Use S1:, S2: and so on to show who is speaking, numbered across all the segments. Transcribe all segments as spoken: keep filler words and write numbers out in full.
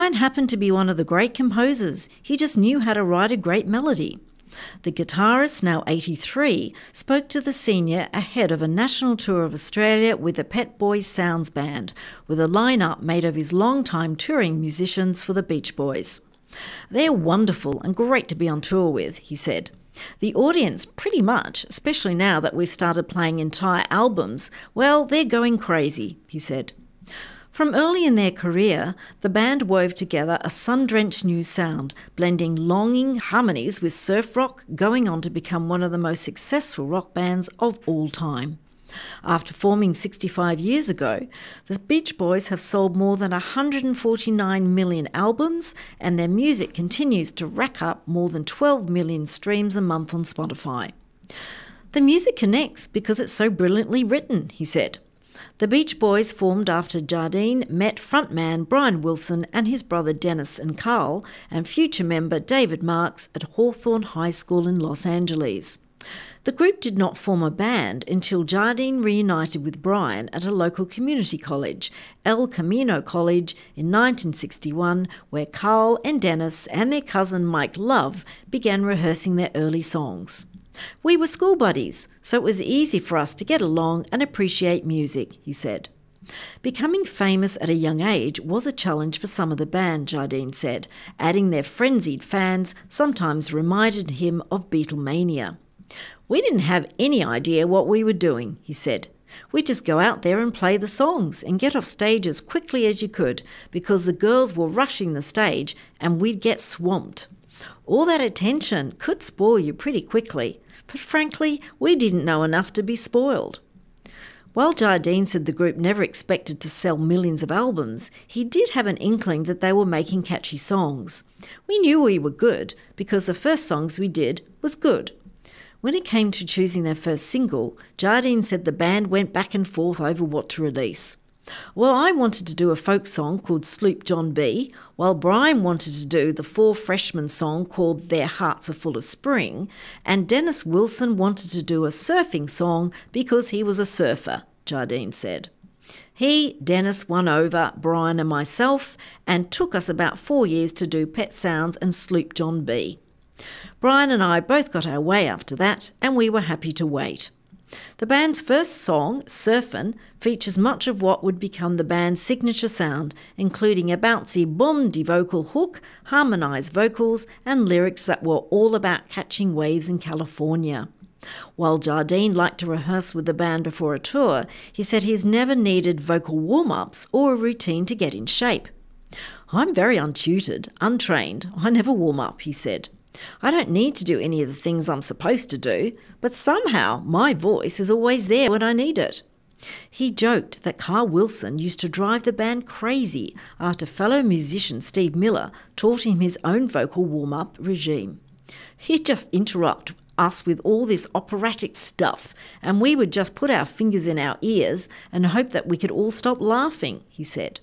S1: Brian happened to be one of the great composers. He just knew how to write a great melody. The guitarist, now eighty-three, spoke to the senior ahead of a national tour of Australia with the Pet Boys Sounds Band, with a line-up made of his long-time touring musicians for the Beach Boys. "They're wonderful and great to be on tour with," he said. "The audience, pretty much, especially now that we've started playing entire albums, well, they're going crazy," he said. From early in their career, the band wove together a sun-drenched new sound, blending longing harmonies with surf rock, going on to become one of the most successful rock bands of all time. After forming sixty-five years ago, the Beach Boys have sold more than one hundred forty-nine million albums, and their music continues to rack up more than twelve million streams a month on Spotify. "The music connects because it's so brilliantly written," he said. The Beach Boys, formed after Jardine met frontman Brian Wilson and his brother Dennis and Carl, and future member David Marks at Hawthorne High School in Los Angeles. The group did not form a band until Jardine reunited with Brian at a local community college, El Camino College, in nineteen sixty-one, where Carl and Dennis and their cousin Mike Love began rehearsing their early songs. "We were school buddies, so it was easy for us to get along and appreciate music," he said. Becoming famous at a young age was a challenge for some of the band, Jardine said, adding their frenzied fans sometimes reminded him of Beatlemania. "We didn't have any idea what we were doing," he said. "We'd just go out there and play the songs and get off stage as quickly as you could because the girls were rushing the stage and we'd get swamped. All that attention could spoil you pretty quickly, but frankly, we didn't know enough to be spoiled." While Jardine said the group never expected to sell millions of albums, he did have an inkling that they were making catchy songs. "We knew we were good because the first songs we did was good." When it came to choosing their first single, Jardine said the band went back and forth over what to release. "Well, I wanted to do a folk song called Sloop John B, while Brian wanted to do the Four Freshmen song called Their Hearts Are Full of Spring, and Dennis Wilson wanted to do a surfing song because he was a surfer," Jardine said. "He, Dennis, won over Brian and myself and took us about four years to do Pet Sounds and Sloop John B. Brian and I both got our way after that, and we were happy to wait." The band's first song, Surfin', features much of what would become the band's signature sound, including a bouncy boom-de vocal hook, harmonised vocals, and lyrics that were all about catching waves in California. While Jardine liked to rehearse with the band before a tour, he said he's never needed vocal warm-ups or a routine to get in shape. "I'm very untutored, untrained. I never warm up," he said. "I don't need to do any of the things I'm supposed to do, but somehow my voice is always there when I need it." He joked that Carl Wilson used to drive the band crazy after fellow musician Steve Miller taught him his own vocal warm-up regime. "He'd just interrupt us with all this operatic stuff, and we would just put our fingers in our ears and hope that we could all stop laughing," he said.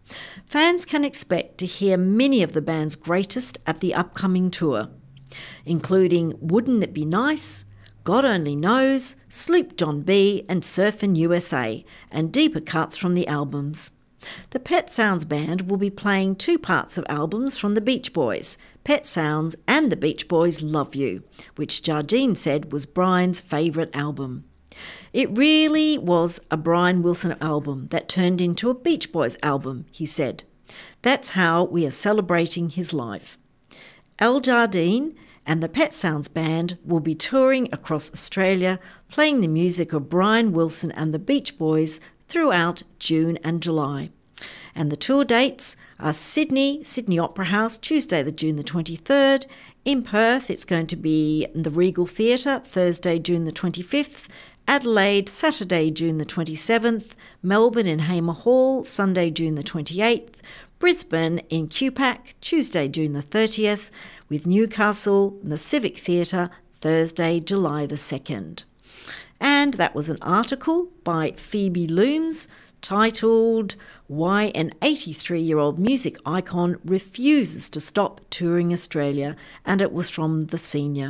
S1: Fans can expect to hear many of the band's greatest at the upcoming tour, including Wouldn't It Be Nice, God Only Knows, Sloop John B and Surfin' U S A, and deeper cuts from the albums. The Pet Sounds Band will be playing two parts of albums from the Beach Boys, Pet Sounds and The Beach Boys Love You, which Jardine said was Brian's favourite album. "It really was a Brian Wilson album that turned into a Beach Boys album," he said. "That's how we are celebrating his life." Al Jardine and the Pet Sounds Band will be touring across Australia, playing the music of Brian Wilson and the Beach Boys throughout June and July. And the tour dates are Sydney, Sydney Opera House, Tuesday the June the twenty-third. In Perth, it's going to be the Regal Theatre, Thursday, June the twenty-fifth. Adelaide, Saturday, June the twenty-seventh. Melbourne in Hamer Hall, Sunday, June the twenty-eighth. Brisbane in Q PAC, Tuesday, June the thirtieth. With Newcastle in the Civic Theatre, Thursday, July the second. And that was an article by Phoebe Looms titled "Why an eighty-three-Year-Old Music Icon Refuses to Stop Touring Australia," and it was from The Senior.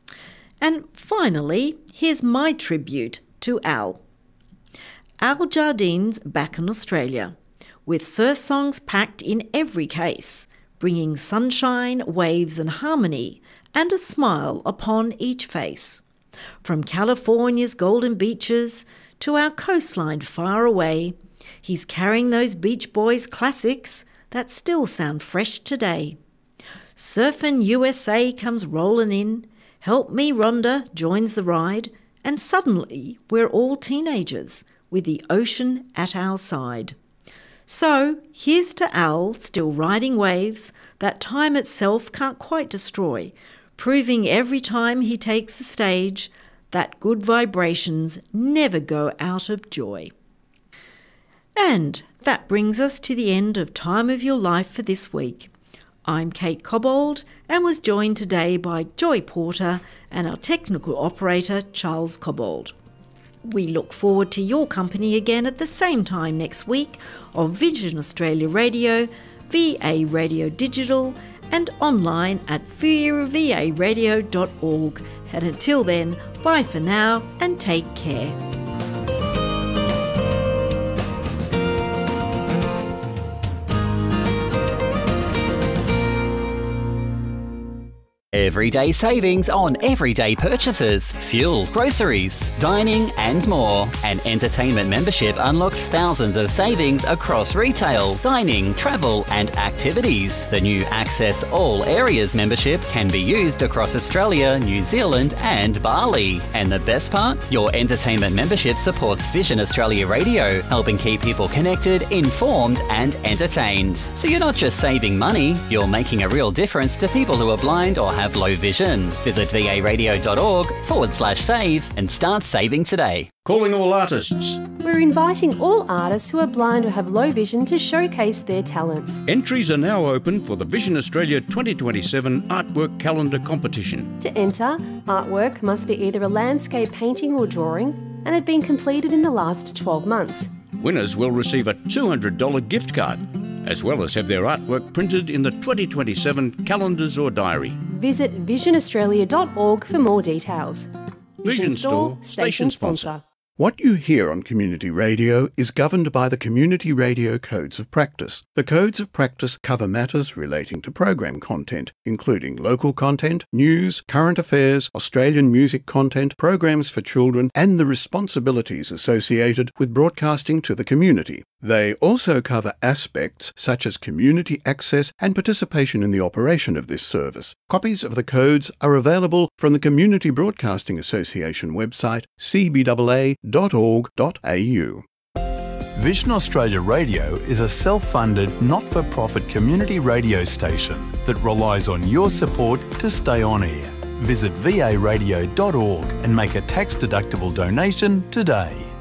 S1: And finally, here's my tribute to Al. Al Jardine's back in Australia. with surf songs packed in every case, bringing sunshine, waves and harmony, and a smile upon each face. From California's golden beaches to our coastline far away, he's carrying those Beach Boys classics that still sound fresh today. Surfin' U S A comes rollin' in, Help Me Rhonda joins the ride, and suddenly we're all teenagers with the ocean at our side. So here's to Al still riding waves that time itself can't quite destroy, proving every time he takes the stage that good vibrations never go out of joy. And that brings us to the end of Time of Your Life for this week. I'm Kate Cobbold and was joined today by Joy Porter and our technical operator Charles Cobbold. We look forward to your company again at the same time next week on Vision Australia Radio, V A Radio Digital and online at v a radio dot org. And until then, bye for now and take care.
S2: Everyday savings on everyday purchases, fuel, groceries, dining and more. An entertainment membership unlocks thousands of savings across retail, dining, travel and activities. The new Access All Areas membership can be used across Australia, New Zealand and Bali. And the best part? Your entertainment membership supports Vision Australia Radio, helping keep people connected, informed and entertained. So you're not just saving money, you're making a real difference to people who are blind or have low vision. Visit v a radio dot org forward slash save and start saving today.
S3: Calling all artists.
S4: We're inviting all artists who are blind or have low vision to showcase their talents.
S3: Entries are now open for the Vision Australia twenty twenty-seven Artwork Calendar Competition.
S4: To enter, artwork must be either a landscape painting or drawing and have been completed in the last twelve months.
S3: Winners will receive a two hundred dollars gift card, as well as have their artwork printed in the twenty twenty-seven calendars or diary.
S4: Visit vision australia dot org for more details.
S3: Vision, Vision Store, station sponsor.
S5: What you hear on community radio is governed by the Community Radio Codes of Practice. The Codes of Practice cover matters relating to program content, including local content, news, current affairs, Australian music content, programs for children, and the responsibilities associated with broadcasting to the community. They also cover aspects such as community access and participation in the operation of this service. Copies of the codes are available from the Community Broadcasting Association website, c b a a dot org dot a u.
S6: Vision Australia Radio is a self-funded, not-for-profit community radio station that relies on your support to stay on air. Visit v a radio dot org and make a tax-deductible donation today.